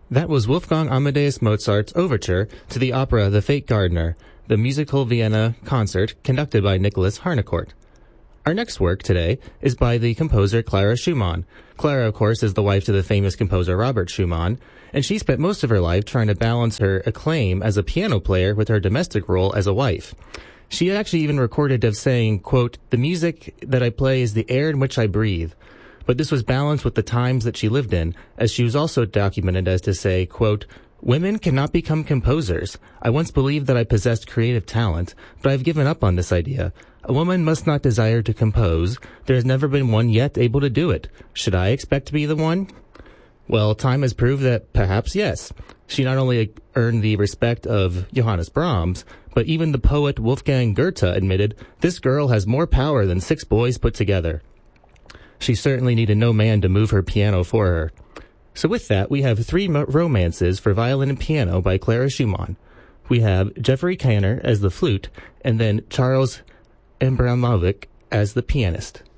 That was Wolfgang Amadeus Mozart's overture to the opera The Fate Gardener, the musical Vienna concert conducted by Nicholas Harnoncourt. Our next work today is by the composer Clara Schumann. Clara, of course, is the wife to the famous composer Robert Schumann, and she spent most of her life trying to balance her acclaim as a piano player with her domestic role as a wife. She actually even recorded of saying, quote, "The music that I play is the air in which I breathe." But this was balanced with the times that she lived in, as she was also documented as to say, quote, "Women cannot become composers. I once believed that I possessed creative talent, but I've given up on this idea. A woman must not desire to compose. There has never been one yet able to do it. Should I expect to be the one?" Well, time has proved that perhaps yes. She not only earned the respect of Johannes Brahms, but even the poet Wolfgang Goethe admitted, "This girl has more power than 6 boys put together." She certainly needed no man to move her piano for her. So with that, we have 3 romances for violin and piano by Clara Schumann. We have Jeffrey Kanner as the flute, and then Charles Abramovic as the pianist.